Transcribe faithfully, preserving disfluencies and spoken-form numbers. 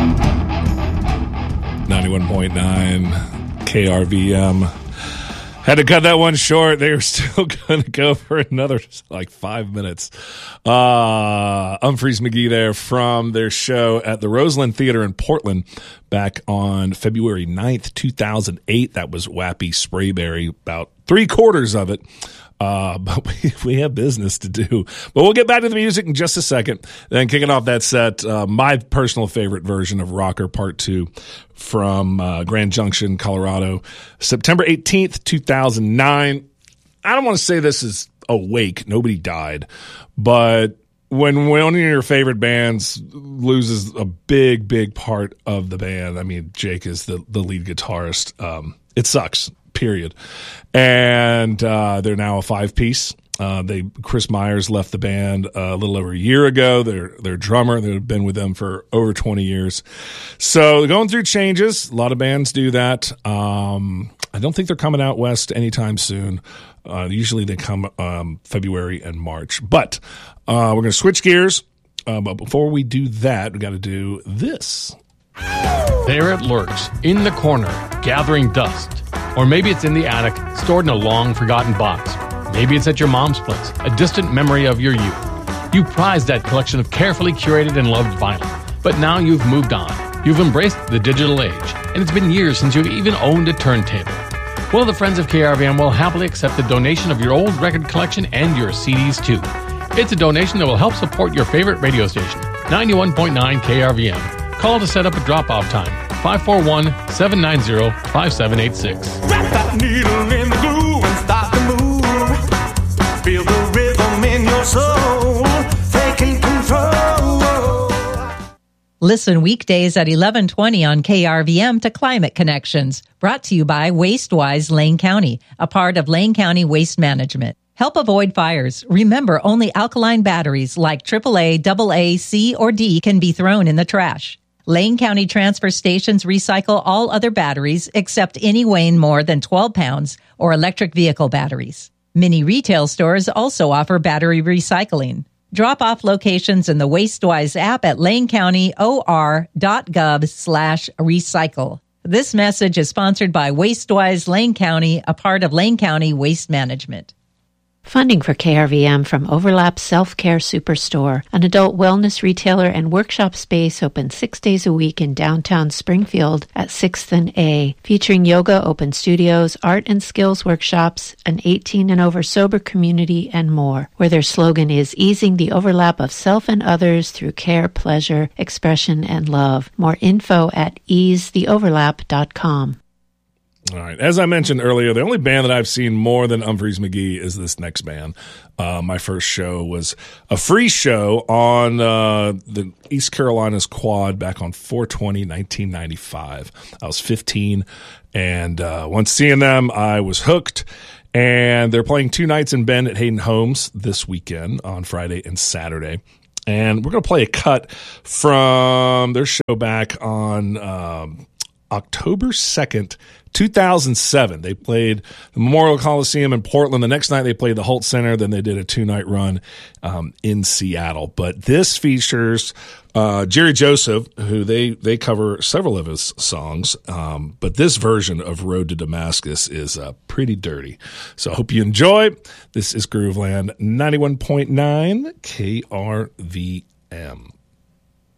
ninety-one point nine K R V M. Had to cut that one short. They were still going to go for another like five minutes. Uh, Umphrey's McGee there from their show at the Roseland Theater in Portland back on February ninth, two thousand eight. That was Wappy Sprayberry, about three quarters of it. Uh, but we, we have business to do. But we'll get back to the music in just a second. Then kicking off that set, uh, my personal favorite version of Rocker Part two from uh, Grand Junction, Colorado, September eighteenth, two thousand nine. I don't want to say this is a wake. Nobody died. But when one of your favorite bands loses a big, big part of the band, I mean, Jake is the, the lead guitarist. Um, it sucks. Period. And uh, they're now a five-piece. Uh, they Chris Myers left the band uh, a little over a year ago. Their their drummer, they've been with them for over twenty years. So they're going through changes. A lot of bands do that. Um, I don't think they're coming out west anytime soon. Uh, usually they come um, February and March. But uh, we're going to switch gears. Uh, but before we do that, we got to do this. There it lurks, in the corner, gathering dust. Or maybe it's in the attic, stored in a long-forgotten box. Maybe it's at your mom's place, a distant memory of your youth. You prized that collection of carefully curated and loved vinyl. But now you've moved on. You've embraced the digital age. And it's been years since you've even owned a turntable. Well, the friends of K R V M will happily accept the donation of your old record collection and your C Ds, too. It's a donation that will help support your favorite radio station, ninety-one point nine K R V M. Call to set up a drop-off time, five four one, seven nine zero, five seven eight six. Wrap that needle in the glue and start to move. Feel the rhythm in your soul, taking control. Listen weekdays at eleven twenty on K R V M to Climate Connections, brought to you by WasteWise Lane County, a part of Lane County Waste Management. Help avoid fires. Remember, only alkaline batteries like triple A, double A, C, or D can be thrown in the trash. Lane County transfer stations recycle all other batteries except any weighing more than twelve pounds or electric vehicle batteries. Many retail stores also offer battery recycling. Drop-off locations in the WasteWise app at lanecounty.or.gov slash recycle. This message is sponsored by WasteWise Lane County, a part of Lane County Waste Management. Funding for K R V M from Overlap Self-Care Superstore, an adult wellness retailer and workshop space open six days a week in downtown Springfield at sixth and A, featuring yoga open studios, art and skills workshops, an eighteen and over sober community, and more, where their slogan is easing the overlap of self and others through care, pleasure, expression, and love. More info at ease the overlap dot com. All right. As I mentioned earlier, the only band that I've seen more than Umphrey's McGee is this next band. Uh, my first show was a free show on uh, the East Carolina's Quad back on four twenty nineteen ninety-five. I was fifteen, and uh, once seeing them, I was hooked. And they're playing two nights in Bend at Hayden Homes this weekend on Friday and Saturday. And we're going to play a cut from their show back on um, October second, two thousand seven. They played the Memorial Coliseum in Portland. The next night they played the Holt Center. Then they did a two-night run um, in Seattle. But this features uh, Jerry Joseph, who they, they cover several of his songs. Um, but this version of Road to Damascus is uh, pretty dirty. So I hope you enjoy. This is Grooveland ninety-one point nine K R V M.